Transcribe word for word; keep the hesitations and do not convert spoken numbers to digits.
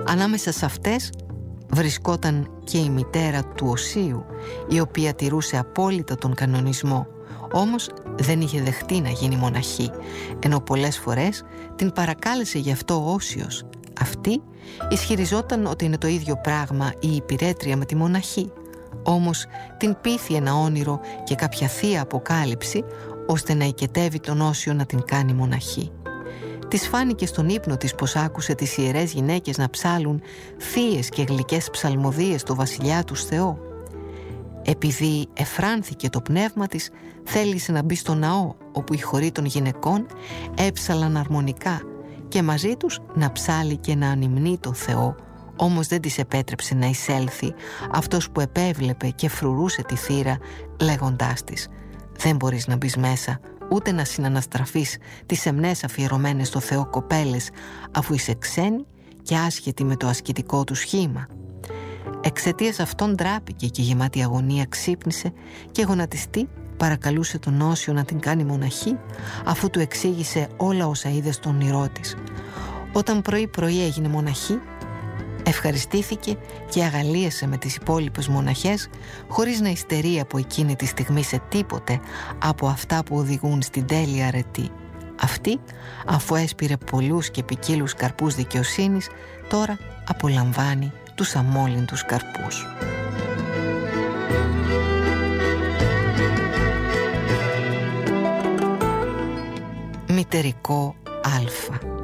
Ανάμεσα σε αυτές βρισκόταν και η μητέρα του Οσίου, η οποία τηρούσε απόλυτα τον κανονισμό, όμως δεν είχε δεχτεί να γίνει μοναχή, ενώ πολλές φορές την παρακάλεσε γι' αυτό ο Όσιος. Αυτή ισχυριζόταν ότι είναι το ίδιο πράγμα η υπηρέτρια με τη μοναχή, όμως την πείθει ένα όνειρο και κάποια θεία αποκάλυψη, ώστε να οικετεύει τον Όσιο να την κάνει μοναχή. Της φάνηκε στον ύπνο της πως άκουσε τις ιερές γυναίκες να ψάλουν θείες και γλυκές ψαλμοδίες στο βασιλιά τους Θεό. Επειδή εφράνθηκε το πνεύμα της, θέλησε να μπει στο ναό, όπου οι χοροί των γυναικών έψαλαν αρμονικά και μαζί τους να ψάλει και να ανυμνεί τον Θεό, όμως δεν της επέτρεψε να εισέλθει αυτός που επέβλεπε και φρουρούσε τη θύρα, λέγοντάς της «Δεν μπορείς να μπεις μέσα, ούτε να συναναστραφείς τις σεμνές αφιερωμένες στο Θεό κοπέλες, αφού είσαι ξένη και άσχετη με το ασκητικό του σχήμα». Εξαιτίας αυτών ντράπηκε και γεμάτη αγωνία ξύπνησε και γονατιστή παρακαλούσε τον Όσιο να την κάνει μοναχή, αφού του εξήγησε όλα όσα είδε στον όνειρό της. Όταν πρωί-πρωί έγινε μοναχή, ευχαριστήθηκε και αγαλίασε με τις υπόλοιπες μοναχές, χωρίς να υστερεί από εκείνη τη στιγμή σε τίποτε από αυτά που οδηγούν στην τέλεια αρετή. Αυτή, αφού έσπηρε πολλούς και ποικίλους καρπούς δικαιοσύνης, τώρα απολαμβάνει τους αμόλυντους καρπούς. Μητερικό Α.